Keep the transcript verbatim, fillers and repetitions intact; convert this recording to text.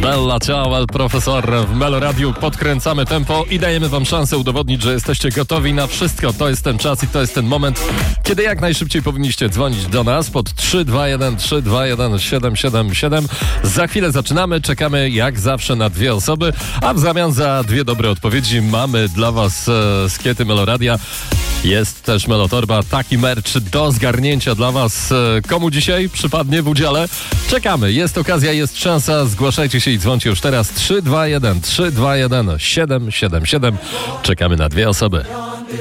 Bella ciao, el profesor w Melo Radiu. Podkręcamy tempo i dajemy wam szansę udowodnić, że jesteście gotowi na wszystko. To jest ten czas i to jest ten moment, kiedy jak najszybciej powinniście dzwonić do nas pod trzy dwa jeden trzy dwa jeden siedem siedem siedem. Za chwilę zaczynamy, czekamy jak zawsze na dwie osoby, a w zamian za dwie dobre odpowiedzi mamy dla was e, skiety Melo Radia. Jest też Melotorba, taki merch do zgarnięcia dla was. Komu dzisiaj przypadnie w udziale? Czekamy, jest okazja, jest szansa. Zgłaszajcie się i dzwoncie już teraz. trzy dwa jeden trzy dwa jeden siedem siedem siedem. Czekamy na dwie osoby.